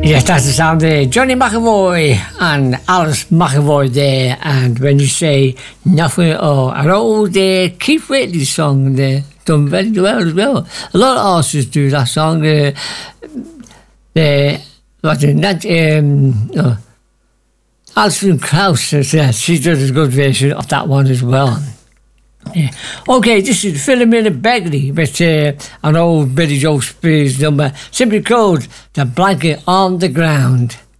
Yes, that's the sound there. Johnny McAvoy and Alice McAvoy there. And when you say nothing at all, an old Keith Whitley song there, done very well as well. A lot of artists do that song. Alison Krauss, she does a good version of that one as well. Yeah. Okay, this is Philomena Begley with an old Billy Joe Spears number, simply called The Blanket on the Ground.